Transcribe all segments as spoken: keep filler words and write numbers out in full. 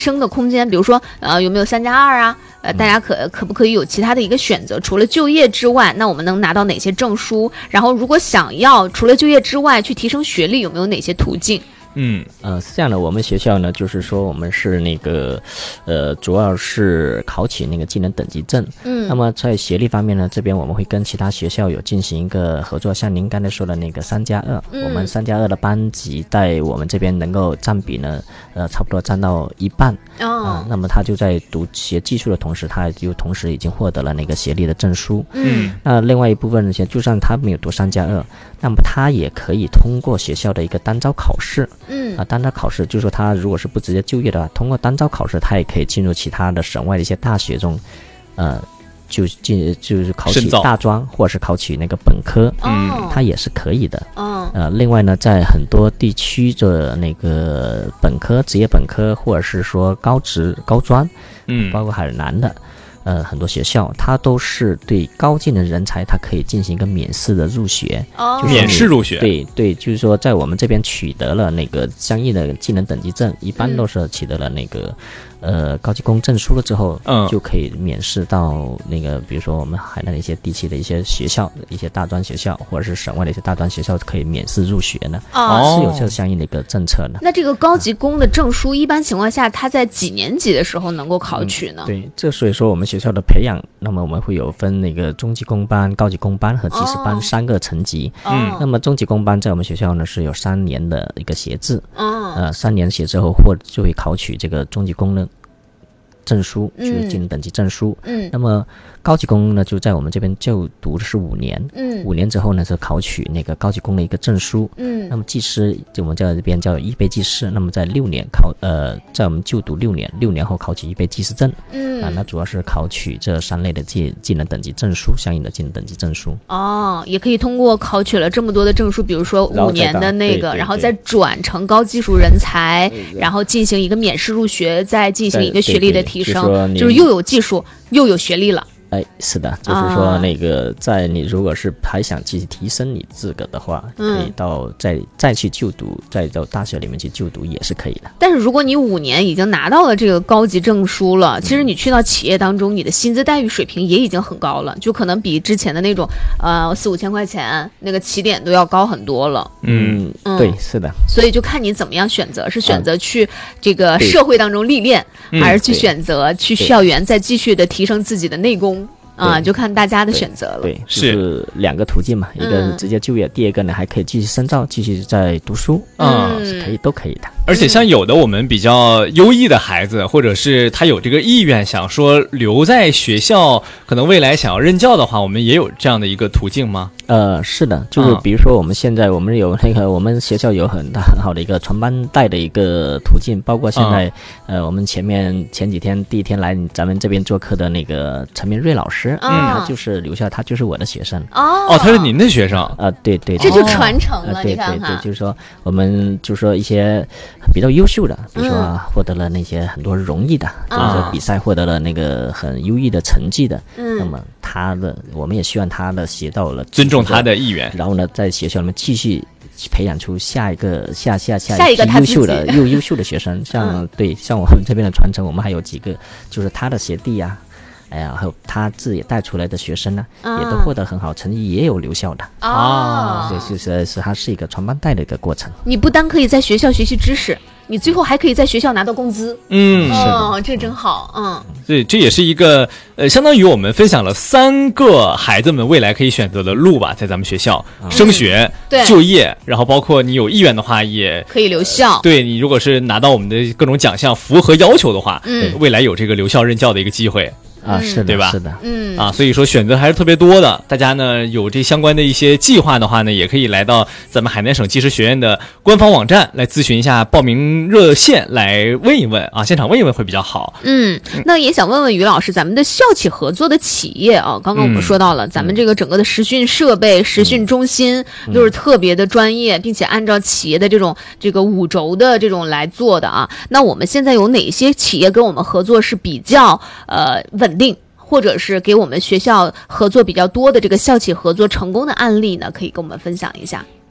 升的空间，比如说呃有没有三加二啊？呃，大家可可不可以有其他的一个选择？除了就业之外，那我们能拿到哪些证书？然后如果想要除了就业之外去提升学历，有没有哪些途径？ 嗯， 呃，是这样的，我们学校呢，就是说我们是那个，呃，主要是考取那个技能等级证。嗯，那么在学历方面呢，这边我们会跟其他学校有进行一个合作，像您刚才说的那个三加二，我们三加二的班级在我们这边能够占比呢，呃，差不多占到一半。哦、呃，那么他就在读学技术的同时，他就同时已经获得了那个学历的证书。嗯，那另外一部分呢，就算他没有读三加二，那么他也可以通过学校的一个单招考试。嗯啊，单招考试就是说，他如果是不直接就业的话，通过单招考试，他也可以进入其他的省外的一些大学中，呃，就进就是考取大专或者是考取那个本科，嗯，他也是可以的。嗯，呃，另外呢，在很多地区的那个本科、职业本科或者是说高职、高专，嗯，包括海南的。呃，很多学校它都是对高技能人才，它可以进行一个免试的入学。哦，就是免试入学。 对对，就是说在我们这边取得了那个相应的技能等级证，一般都是取得了那个、嗯、呃高级工证书了之后，嗯，就可以免试到那个，比如说我们海南的一些地区的一些学校，一些大专学校，或者是省外的一些大专学校，可以免试入学呢。哦，是有这相应的一个政策的。 那这个高级工的证书，一般情况下，它在几年级的时候能够考取呢？ 嗯、对，这所以说我们学校的培养，那么我们会有分那个中级工班、高级工班和技师班、哦、三个层级。嗯，那么中级工班在我们学校呢是有三年的一个学制。嗯，呃，三年学之后或就会考取这个中级工的证书，就是技能等级证书。嗯，那么高级工呢，就在我们这边就读的是五年。嗯，五年之后呢是考取那个高级工的一个证书。嗯，那么技师就我们在这边叫预备技师，那么在六年考呃，在我们就读六年，六年后考取预备技师证。嗯，啊，那主要是考取这三类的技技能等级证书，相应的技能等级证书。 哦，也可以通过考取了这么多的证书，比如说五年的那个，然后, 然后再转成高技术人才，然后进行一个免试入学，再进行一个学历的提升， 对对对， 就是又有技术又有学历了。 哎，是的，就是说那个在你如果是还想继续提升你资格的话，嗯、可以到再再去就读，再到大学里面去就读也是可以的。 但是如果你五年已经拿到了这个高级证书了，其实你去到企业当中，你的薪资待遇水平也已经很高了，就可能比之前的那种呃四五千块钱那个起点都要高很多了。 嗯，嗯对，是的。 所以就看你怎么样选择，是选择去这个社会当中历练，嗯、还是去选择去校园再继续的提升自己的内功。啊，就看大家的选择了。 对，对是两个途径嘛，一个直接就业，嗯、第二个呢还可以继续深造，继续在读书，嗯，是可以都可以的。 而且像有的我们比较优异的孩子，或者是他有这个意愿想说留在学校，可能未来想要任教的话，我们也有这样的一个途径吗？ 呃，是的，就是比如说我们现在我们有那个我们学校有很大很好的一个传班带的一个途径，包括现在、嗯、呃我们前面前几天第一天来咱们这边做客的那个陈明瑞老师，嗯，他就是留下他就是我的学生。 哦哦，他是您的学生啊、 呃？对对， 这就传承了， 呃、对你看看， 对对，就是说我们就是说一些比较优秀的，比如说、啊嗯、获得了那些很多荣誉的，就是说比赛获得了那个很优异的成绩的，嗯，那么他的我们也希望他的学到了尊重他的意愿， 然后呢，在学校里面继续培养出下一个下下下下一个优秀的又优秀的学生。像、嗯、对像我们这边的传承，我们还有几个就是他的学弟啊。哎呀，还有他自己带出来的学生呢、啊，也都获得很好成绩，也有留校的啊。所以就是是它是一个传班带的一个过程。 你不单可以在学校学习知识，你最后还可以在学校拿到工资。 嗯， 哦，这真好。嗯， 对，这也是一个呃，相当于我们分享了三个孩子们未来可以选择的路吧，在咱们学校、嗯、升学、 对就业，然后包括你有意愿的话，也可以留校。 呃、对你如果是拿到我们的各种奖项，符合要求的话，嗯，未来有这个留校任教的一个机会。 啊，是的， 对吧？ 是的， 嗯啊，所以说选择还是特别多的。大家呢有这相关的一些计划的话呢，也可以来到咱们海南省技师学院的官方网站来咨询一下报名热线，来问一问啊，现场问一问会比较好。 嗯，那也想问问于老师，咱们的校企合作的企业啊，刚刚我们说到了、嗯、咱们这个整个的实训设备、实训中心、嗯、都是特别的专业，并且按照企业的这种这个五轴的这种来做的啊。那我们现在有哪些企业跟我们合作是比较呃稳定，或者是给我们学校合作比较多的这个校企合作成功的案例呢？可以跟我们分享一下。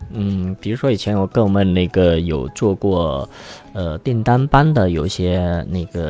嗯，比如说以前我跟我们那个有做过，呃，订单班的有一些那个